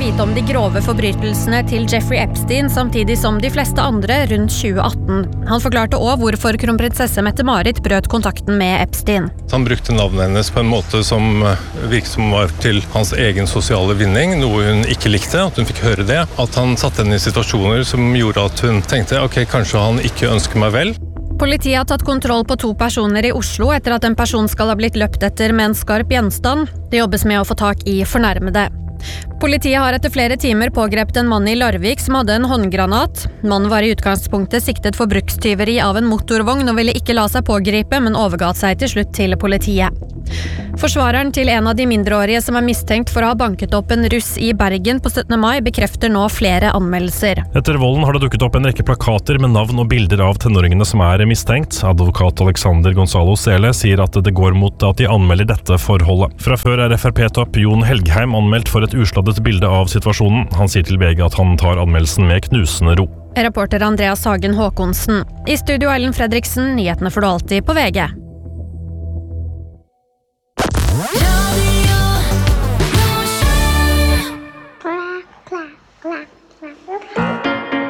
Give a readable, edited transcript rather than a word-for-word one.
vite om de grove forbrytelsene til Jeffrey Epstein, samtidig som de fleste andre rundt 2018. Han forklarte også hvorfor kronprinsesse Mette-Marit brøt kontakten med Epstein. Han brukte navnet hennes på en måte som virket som var til hans egen sosiale vinning, noe hun ikke likte, at hun fikk høre det. At han satte henne i situasjoner som gjorde at hun tenkte, ok, kanskje han ikke ønsker meg vel. Politiet har tatt kontroll på 2 personer i Oslo etter at en person skal ha blitt løpt etter med en skarp gjenstand. Det jobbes med å få tak i fornærmede. Politiet har etter flere timer pågrepet en mann i Larvik som hadde en håndgranat. Mannen var i utgangspunktet siktet for brukstyveri av en motorvogn og ville ikke la seg pågripe, men overga seg til slutt til politiet. Forsvareren til en av de mindreårige som er mistenkt for å ha banket opp en russ i Bergen på 17. mai bekrefter nå flere anmeldelser. Etter volden har det dukket opp en rekke plakater med navn og bilder av tenåringene som er mistenkt. Advokat Alexander Gonzalo Sele sier at det går mot at de anmelder dette forholdet. Fra før er FrP-topp Jon Helgheim anmeldt for et usladdet bilde av situasjonen. Han sier til VG at han tar anmeldelsen med knusende ro. Reporter Andreas Hagen Håkonsen. I studio Ellen Fredriksen, nyhetene får du alltid på VG.